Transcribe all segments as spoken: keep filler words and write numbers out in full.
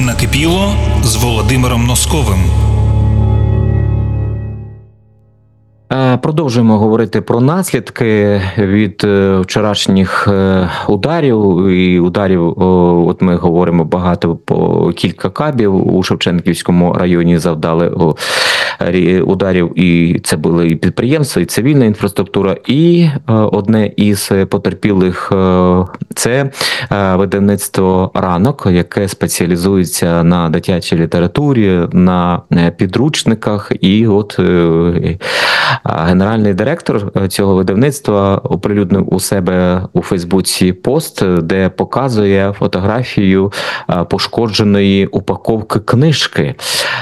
Накипіло з Володимиром Носковим. Продовжуємо говорити про наслідки від вчорашніх ударів. І ударів, от ми говоримо багато, по кілька кабів у Шевченківському районі завдали ударів, і це були і підприємства, і цивільна інфраструктура. І одне із потерпілих – це видавництво «Ранок», яке спеціалізується на дитячій літературі, на підручниках. І от генеральний директор цього видавництва оприлюднив у себе у Фейсбуці пост, де показує фотографію пошкодженої упаковки книжки.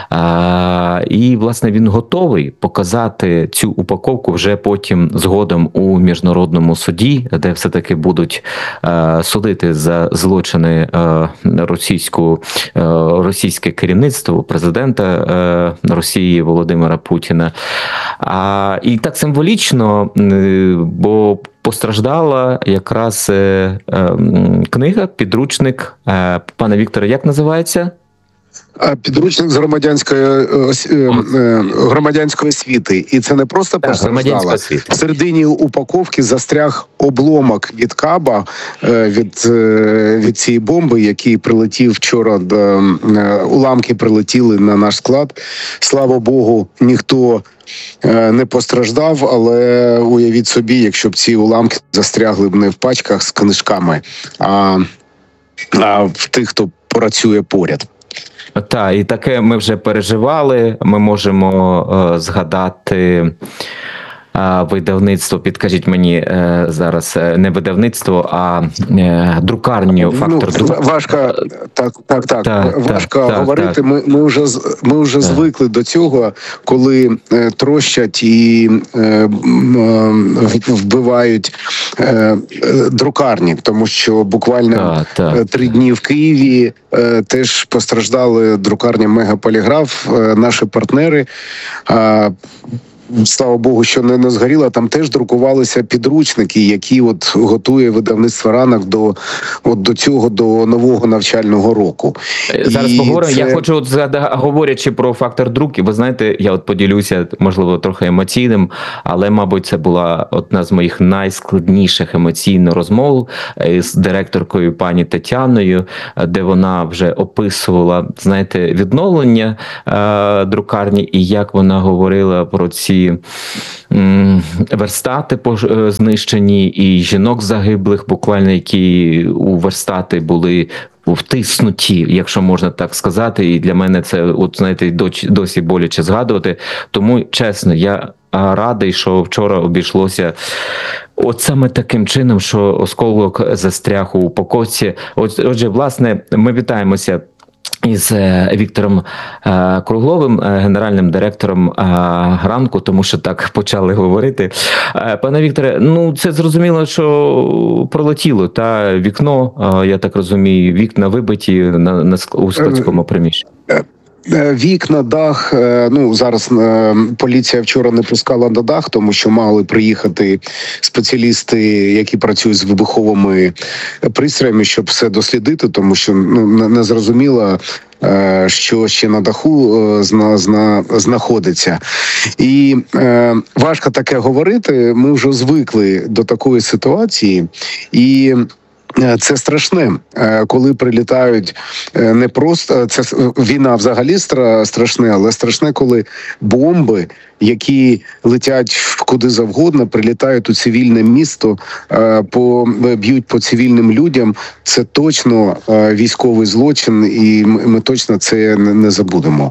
І, власне, він готовий показати цю упаковку вже потім згодом у міжнародному суді, де все-таки будуть судити за злочини російську, російське керівництво, президента Росії Володимира Путіна. А, і так символічно, бо постраждала якраз е, е, книга, підручник. Е, пане Вікторе, як називається? Підручник з громадянської громадянської освіти. І це не просто постраждала. В середині упаковки застряг обломок від каба, від, від цієї бомби, який прилетів вчора, до, уламки прилетіли на наш склад. Слава Богу, ніхто не постраждав, але уявіть собі, якщо б ці уламки застрягли б не в пачках з книжками, а, а в тих, хто працює поряд. Так, і таке ми вже переживали. Ми можемо е, згадати е, видавництво, підкажіть мені е, зараз, не видавництво, а е, друкарню «Фактор ну, друк». Важко, так, так, так, так важко так, говорити. Так. Ми, ми вже, ми вже звикли до цього, коли е, трощать і е, е, вбивають е, друкарні, тому що буквально так, так. три дні в Києві е, теж постраждали друкарня «Мегаполіграф», е, наші партнери. Е, Слава Богу, що не, не згоріло. Там теж друкувалися підручники, які от готує видавництво «Ранок» до, от до цього, до нового навчального року. Зараз і поговоримо. це... Я хочу, от, говорячи про фактор друку, ви знаєте, я от поділюся, можливо, трохи емоційним, але, мабуть, це була одна з моїх найскладніших емоційно розмов з директоркою пані Тетяною, де вона вже описувала, знаєте, відновлення е, друкарні і як вона говорила про ці верстати знищені, і жінок загиблих, буквально, які у верстати були втиснуті, якщо можна так сказати. І для мене це, от знаєте, досі боляче згадувати. Тому, чесно, я радий, що вчора обійшлося от саме таким чином, що осколок застряг у упаковці. Отже, власне, ми вітаємося із Віктором е, Кругловим, е, генеральним директором е, «Ранку», тому що так почали говорити. Е, пане Вікторе, ну це зрозуміло, що пролетіло, та вікно, е, я так розумію, вікна вибиті на, на у складському приміщенні. Вікна, дах, ну зараз поліція вчора не пускала на дах, тому що мали приїхати спеціалісти, які працюють з вибуховими пристроями, щоб все дослідити, тому що ну не зрозуміло, що ще на даху зна, зна, знаходиться. І е, важко таке говорити, ми вже звикли до такої ситуації, і це страшне, коли прилітають не просто, це війна взагалі страшне, але страшне, коли бомби, які летять куди завгодно, прилітають у цивільне місто, по, б'ють по цивільним людям. Це точно військовий злочин, і ми точно це не забудемо.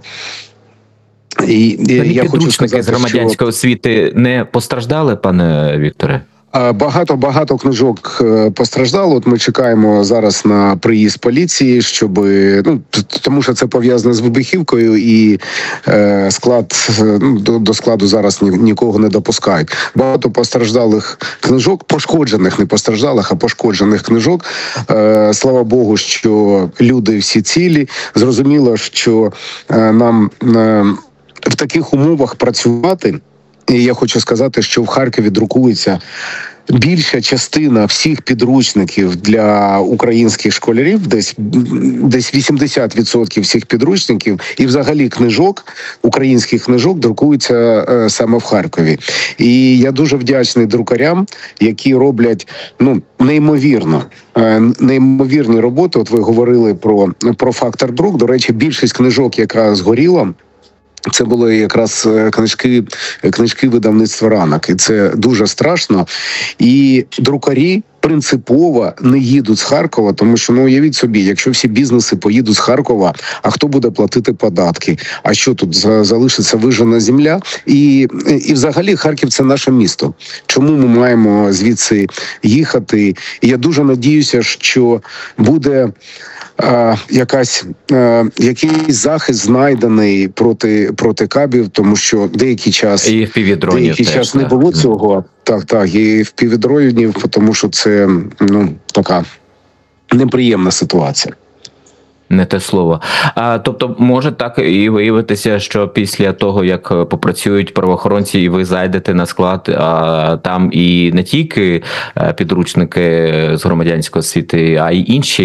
І я хочу сказати, з громадянської що... освіти не постраждали, пане Вікторе? Багато-багато книжок постраждало. От ми чекаємо зараз на приїзд поліції, щоб, ну, тому що це пов'язано з вибухівкою, і е, склад, ну, до, до складу зараз ні, нікого не допускають. Багато постраждалих книжок, пошкоджених, не постраждалих, а пошкоджених книжок. Е, слава Богу, що люди всі цілі. Зрозуміло, що е, нам е, в таких умовах працювати. І я хочу сказати, що в Харкові друкується більша частина всіх підручників для українських школярів, десь десь вісімдесят відсотків всіх підручників і взагалі книжок, українських книжок друкуються е, саме в Харкові. І я дуже вдячний друкарям, які роблять ну неймовірно. Неймовірні роботи. От ви говорили про, про фактор друк. До речі, більшість книжок, яка згоріла, це були якраз книжки, книжки видавництва «Ранок». І це дуже страшно. І друкарі принципово не їдуть з Харкова, тому що, ну, уявіть собі, якщо всі бізнеси поїдуть з Харкова, а хто буде платити податки? А що тут, залишиться вижжена земля? І, і взагалі Харків – це наше місто. Чому ми маємо звідси їхати? І я дуже надіюся, що буде а, якась, а, якийсь захист знайдений проти, проти кабів, тому що деякий час, і деякий теж, час так. не було цього. Так, так, і впівдронів, тому що це, ну, така неприємна ситуація. Не те слово. А, тобто, може так і виявитися, що після того, як попрацюють правоохоронці, і ви зайдете на склад, а там і не тільки підручники з громадянської освіти, а й інші.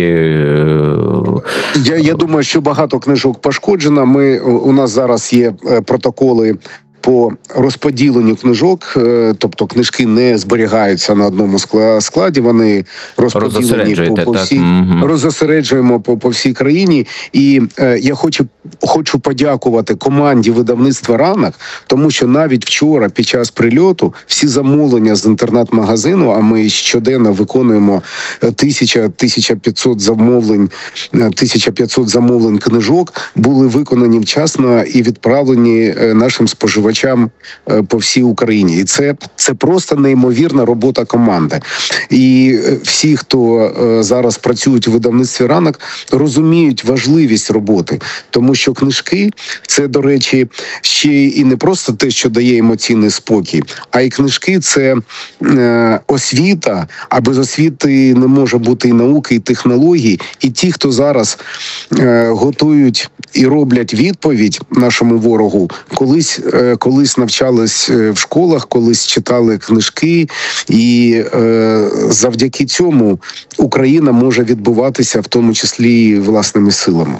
Я, я думаю, що багато книжок пошкоджено. Ми, у нас зараз є протоколи по розподіленню книжок, тобто книжки не зберігаються на одному складі, вони розподілені по, по всій, угу. розосереджуємо по, по всій країні. І е, я хочу, хочу подякувати команді видавництва «Ранок», тому що навіть вчора під час прильоту всі замовлення з інтернет-магазину, а ми щоденно виконуємо тисяча - тисяча п'ятсот замовлень, тисяча п'ятсот замовлень книжок, були виконані вчасно і відправлені нашим споживачам по всій Україні. І це, це просто неймовірна робота команди. І всі, хто зараз працюють у видавництві «Ранок», розуміють важливість роботи. Тому що книжки – це, до речі, ще і не просто те, що дає емоційний спокій, а й книжки – це е, освіта, а без освіти не може бути і науки, і технології. І ті, хто зараз е, готують і роблять відповідь нашому ворогу, колись, е, колись навчались в школах, колись читали книжки, і е, завдяки цьому Україна може відбуватися, в тому числі і власними силами.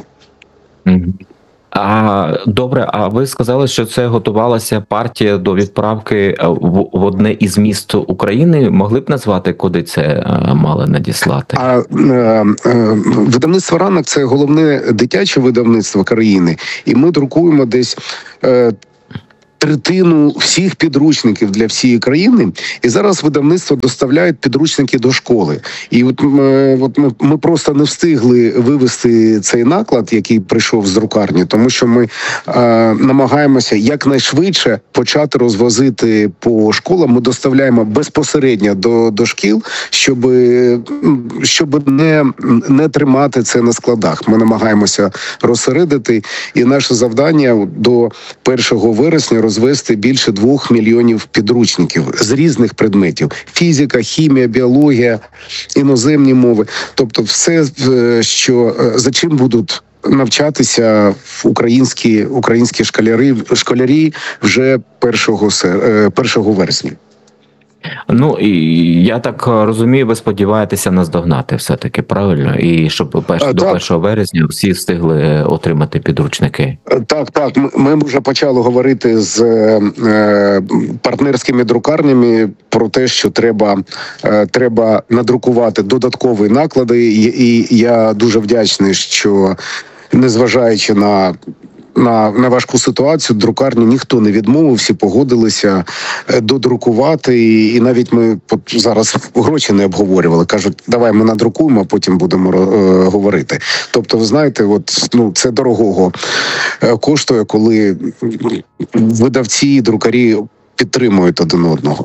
А добре, а ви сказали, що це готувалася партія до відправки в, в одне із міст України. Могли б назвати, куди це мали надіслати? А е, е, видавництво «Ранок» – це головне дитяче видавництво країни, і ми друкуємо десь е, третину всіх підручників для всієї країни, і зараз видавництво доставляють підручники до школи. І от, ми, от ми, ми просто не встигли вивести цей наклад, який прийшов з друкарні, тому що ми е, намагаємося якнайшвидше почати розвозити по школам. Ми доставляємо безпосередньо до, до шкіл, щоб, щоб не, не тримати це на складах. Ми намагаємося розсередити, і наше завдання до першого вересня розвести більше двох мільйонів підручників з різних предметів: фізика, хімія, біологія, іноземні мови. Тобто все, що за чим будуть навчатися українські, українські школярі, школярі вже першого вересня. Ну, і я так розумію, ви сподіваєтеся наздогнати все-таки, правильно? І щоб перш, а, до так. першого вересня всі встигли отримати підручники. Так, так. Ми, ми вже почали говорити з е, партнерськими друкарнями про те, що треба, е, треба надрукувати додаткові наклади. І, і я дуже вдячний, що, незважаючи на На, на важку ситуацію, друкарні ніхто не відмовив, всі погодилися додрукувати, і, і навіть ми зараз гроші не обговорювали. Кажуть, давай ми надрукуємо, а потім будемо е, говорити. Тобто, ви знаєте, от, ну, це дорогого е, коштує, коли видавці і друкарі підтримують один одного.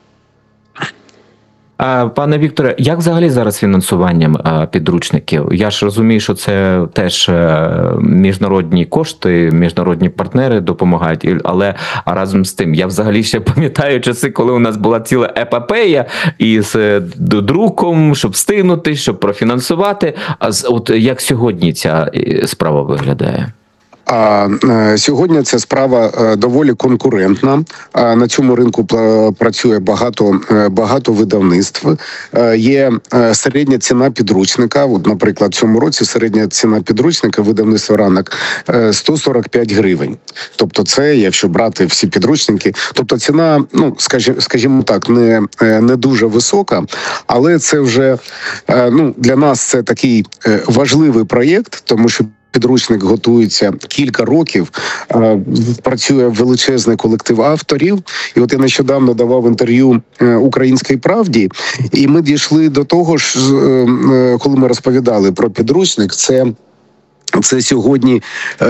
Пане Вікторе, як взагалі зараз фінансуванням підручників? Я ж розумію, що це теж міжнародні кошти, міжнародні партнери допомагають, але разом з тим, я взагалі ще пам'ятаю часи, коли у нас була ціла епопея із друком, щоб встигнути, щоб профінансувати. А от як сьогодні ця справа виглядає? А сьогодні ця справа доволі конкурентна. На цьому ринку працює багато, багато видавництв. Є середня ціна підручника. От, наприклад, в цьому році середня ціна підручника видавництва «Ранок» сто сорок п'ять гривень. Тобто це, якщо брати всі підручники, тобто ціна, ну, скажімо, скажімо так, не, не дуже висока, але це вже, ну, для нас це такий важливий проєкт, тому що підручник готується кілька років, працює величезний колектив авторів. І от я нещодавно давав інтерв'ю «Українській правді», і ми дійшли до того ж, коли ми розповідали про підручник, це Це сьогодні,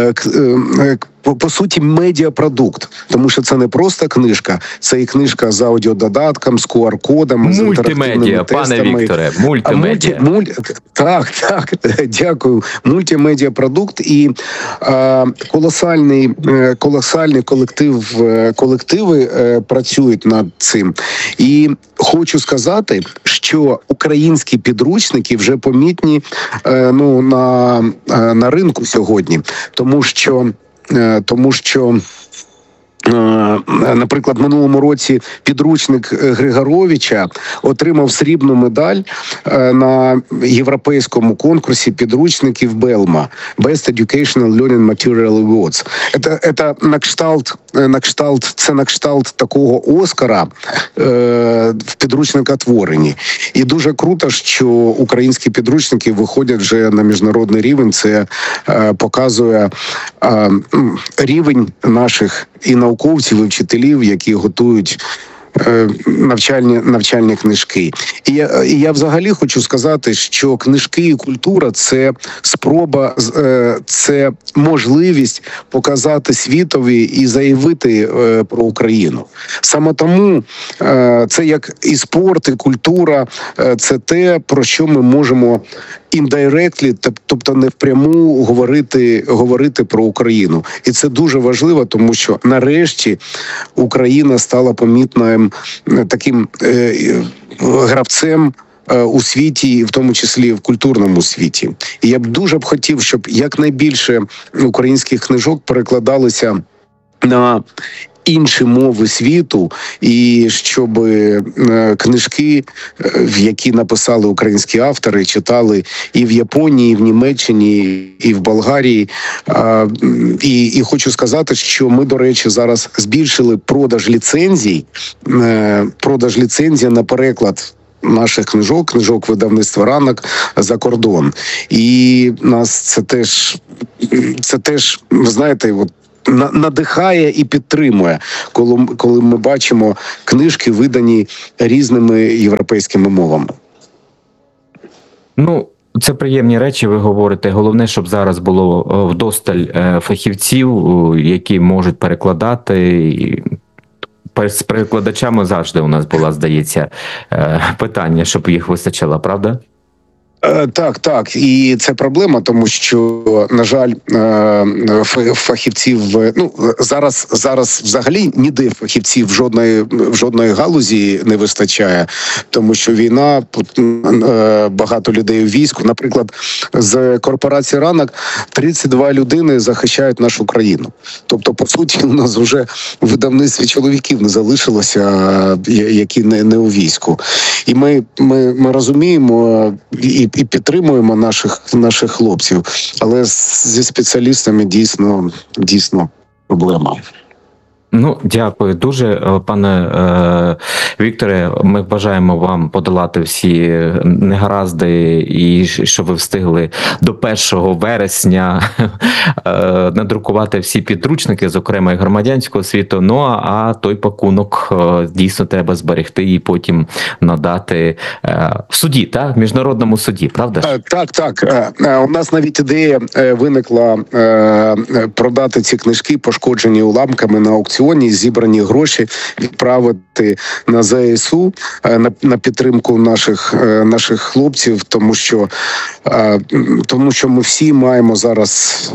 по, по суті, медіапродукт, тому що це не просто книжка, це і книжка з аудіододатком, з ку ар-кодами, з інтерактивними тестами. Пане Вікторе, мультимедіа. Мульті, муль, так, так, дякую. Мультимедіапродукт і е, колосальний, е, колосальний колектив, е, колективи е, працюють над цим. І хочу сказати, що українські підручники вже помітні е, ну, на, е, на ринку сьогодні, тому що Тому що, наприклад, в минулому році підручник Григоровича отримав срібну медаль на європейському конкурсі підручників Белма Best Educational Learning Material Awards. Це, це на кшталт, на кшталт, це на кшталт такого Оскара е, в підручникотворенні. І дуже круто, що українські підручники виходять вже на міжнародний рівень. Це е, показує е, рівень наших і науковців, і вчителів, які готують навчальні, навчальні книжки. І я, і я взагалі хочу сказати, що книжки і культура – це спроба, це можливість показати світові і заявити про Україну. Саме тому це як і спорт, і культура – це те, про що ми можемо indirectly, тобто не впряму говорити, говорити про Україну. І це дуже важливо, тому що нарешті Україна стала помітним таким е, гравцем у світі, в тому числі в культурному світі. І я б дуже б хотів, щоб якнайбільше українських книжок перекладалися на інші мови світу, і щоб книжки, в які написали українські автори, читали і в Японії, і в Німеччині, і в Болгарії. І, і хочу сказати, що ми, до речі, зараз збільшили продаж ліцензій, продаж ліцензій на переклад наших книжок, книжок видавництва «Ранок» за кордон. І нас це теж, це теж, ви знаєте, от, надихає і підтримує, коли, коли ми бачимо книжки, видані різними європейськими мовами. Ну, це приємні речі, ви говорите. Головне, щоб зараз було вдосталь фахівців, які можуть перекладати. З перекладачами завжди у нас була, здається, питання, щоб їх вистачило, правда? Так, так, і це проблема, тому що, на жаль, фахівців, ну, зараз, зараз взагалі ніде фахівців в жодної, в жодної галузі не вистачає, тому що війна, багато людей у війську. Наприклад, з корпорації «Ранок» тридцять два людини захищають нашу країну. Тобто, по суті, у нас вже в видавництві чоловіків не залишилося, які не, не у війську. І ми, ми, ми розуміємо і і підтримуємо наших наших хлопців, але зі спеціалістами дійсно дійсно проблема. Ну, дякую дуже, пане е, Вікторе. Ми бажаємо вам подолати всі негаразди і щоб ви встигли до першого вересня е, надрукувати всі підручники, зокрема і громадянського світу. Ну, а той пакунок е, дійсно треба зберегти і потім надати е, в суді, так? В міжнародному суді, правда ж? Так, так. Е, у нас навіть ідея виникла е, продати ці книжки, пошкоджені уламками, на аукціоні. Зібрані гроші відправити на зе ес у, на, на підтримку наших, наших хлопців, тому що, тому що ми всі маємо зараз,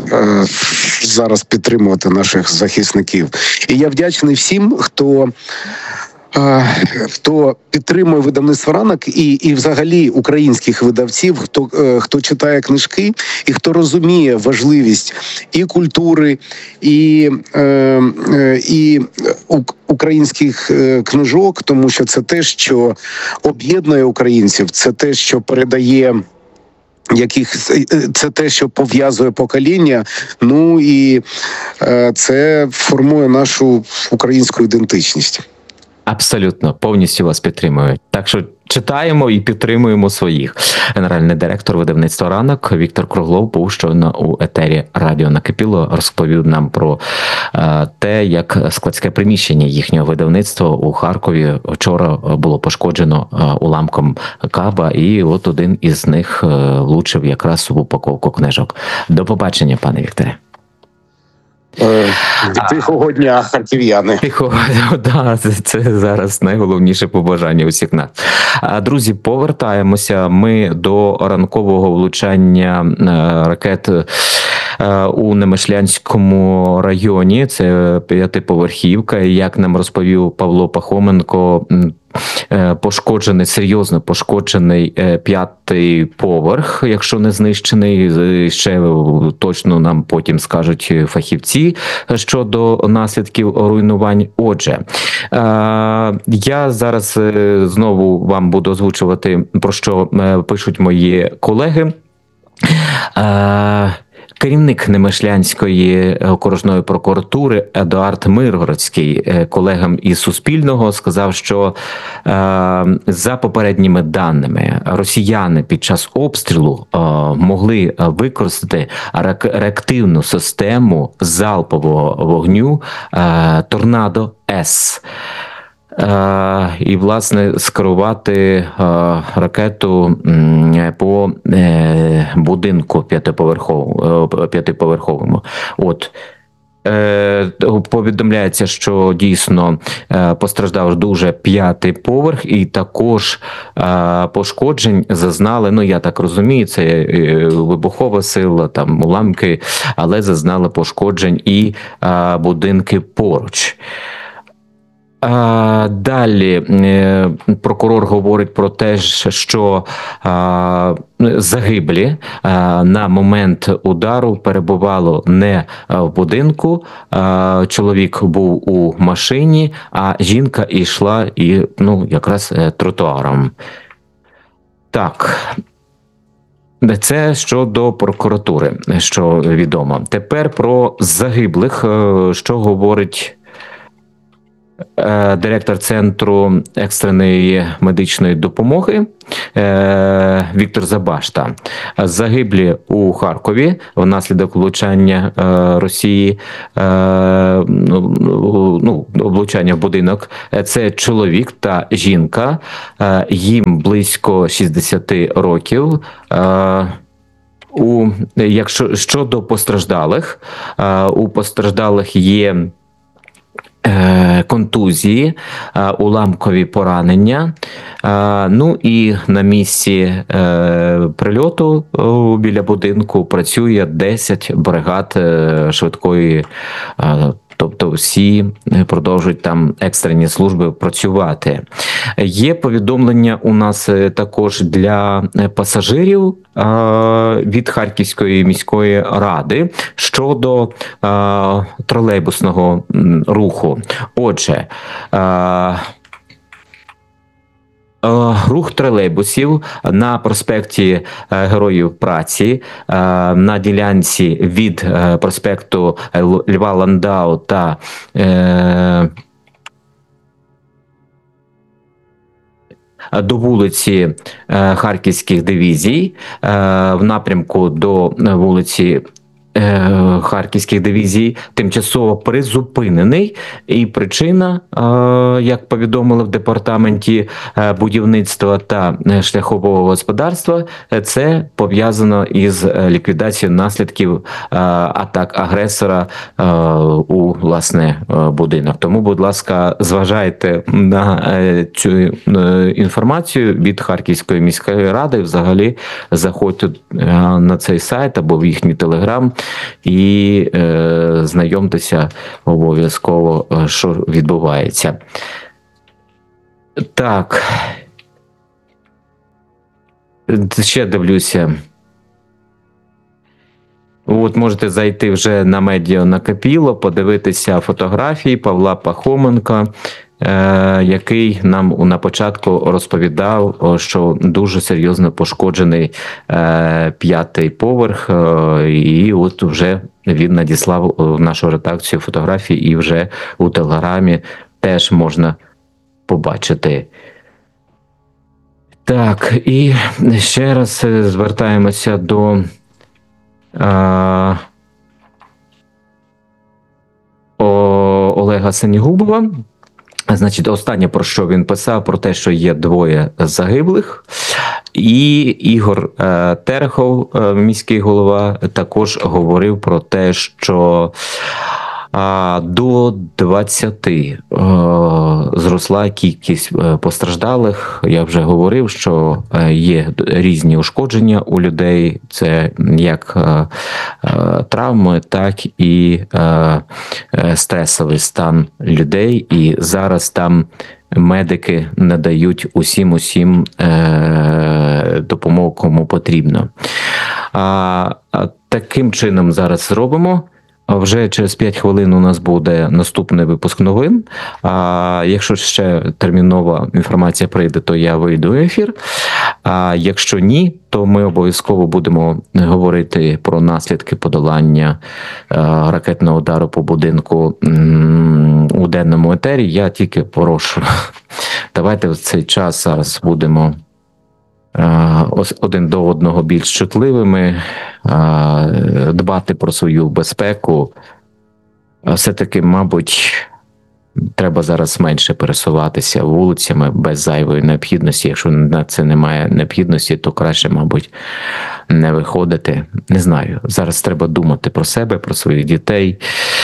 зараз підтримувати наших захисників. І я вдячний всім, хто хто підтримує видавництво «Ранок» і, і взагалі українських видавців, хто, хто читає книжки і хто розуміє важливість і культури, і, і українських книжок, тому що це те, що об'єднує українців, це те, що передає яких це те, що пов'язує покоління, ну і це формує нашу українську ідентичність. Абсолютно, повністю вас підтримую. Так що читаємо і підтримуємо своїх. Генеральний директор видавництва «Ранок» Віктор Круглов був щойно у етері радіо «Накипіло», розповів нам про е, те, як складське приміщення їхнього видавництва у Харкові вчора було пошкоджено е, уламком каба, і от один із них е, влучив якраз в упаковку книжок. До побачення, пане Вікторе. Тихого дня, харків'яни. Тихого, да, це, це зараз найголовніше побажання усіх нас. Друзі, повертаємося ми до ранкового влучання ракет у Немишлянському районі. Це п'ятиповерхівка. І як нам розповів Павло Пахоменко, пошкоджений, серйозно пошкоджений п'ятий поверх, якщо не знищений. Ще точно нам потім скажуть фахівці щодо наслідків руйнувань. Отже, я зараз знову вам буду озвучувати, про що пишуть мої колеги. Керівник Немишлянської окружної прокуратури Едуард Миргородський колегам із Суспільного сказав, що е, за попередніми даними росіяни під час обстрілу е, могли використати реактивну систему залпового вогню е, «Торнадо С». Uh, і, власне, скерувати uh, ракету um, по uh, будинку п'ятиповерховому. Uh, п'ятиповерховому. От. Uh, повідомляється, що дійсно uh, постраждав дуже п'ятий поверх, і також uh, пошкоджень зазнали, ну я так розумію, це uh, вибухова сила, там уламки, але зазнали пошкоджень і uh, будинки поруч. Далі прокурор говорить про те, що загиблі на момент удару перебувало не в будинку, чоловік був у машині, а жінка йшла і, ну, якраз тротуаром. Так. Це щодо прокуратури, що відомо. Тепер про загиблих, що говорить директор Центру екстреної медичної допомоги Віктор Забашта. Загиблі у Харкові внаслідок влучання Росії, ну, влучання в будинок. Це чоловік та жінка, їм близько шістдесят років. У, якщо щодо постраждалих, у постраждалих є контузії, уламкові поранення. Ну і на місці прильоту біля будинку працює десять бригад швидкої, тобто всі продовжують там екстрені служби працювати. Є повідомлення у нас також для пасажирів від Харківської міської ради щодо тролейбусного руху. Отже, рух тролейбусів на проспекті Героїв Праці, на ділянці від проспекту Льва Ландау та до вулиці Харківських дивізій в напрямку до вулиці Харківських дивізій тимчасово призупинений, і причина, як повідомили в департаменті будівництва та шляхового господарства, це пов'язано із ліквідацією наслідків атак агресора у, власне, будинок. Тому, будь ласка, зважайте на цю інформацію від Харківської міської ради, взагалі заходьте на цей сайт або в їхній телеграм і е, знайомтеся обов'язково, що відбувається. Так. Ще дивлюся. От можете зайти вже на медіа накипіло, подивитися фотографії Павла Пахоменка, е, який нам на початку розповідав, що дуже серйозно пошкоджений е, п'ятий поверх, е, і от вже він надіслав в нашу редакцію фотографії, і вже у Телеграмі теж можна побачити. Так, і ще раз звертаємося до а, о, Олега Синігубова. Значить, останнє, про що він писав, про те, що є двоє загиблих. І Ігор е, Терехов, е, міський голова, також говорив про те, що а до двадцяти е, зросла кількість е, постраждалих. Я вже говорив, що е, є різні ушкодження у людей. Це як е, е, травми, так і е, е, стресовий стан людей. І зараз там медики надають усім усім е, допомогу, кому потрібно. А, а таким чином зараз зробимо. Вже через п'ять хвилин у нас буде наступний випуск новин. А якщо ще термінова інформація прийде, то я вийду в ефір. А якщо ні, то ми обов'язково будемо говорити про наслідки подолання ракетного удару по будинку у денному етері. Я тільки прошу, давайте в цей час зараз будемо один до одного більш чутливими, дбати про свою безпеку. Все-таки, мабуть, треба зараз менше пересуватися вулицями без зайвої необхідності. Якщо на це немає необхідності, то краще, мабуть, не виходити. Не знаю. Зараз треба думати про себе, про своїх дітей,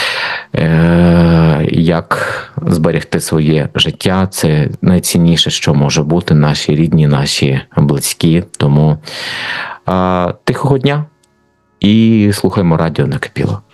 як зберегти своє життя. Це найцінніше, що може бути, наші рідні, наші близькі. Тому тихого дня і слухаємо радіо Накипіло.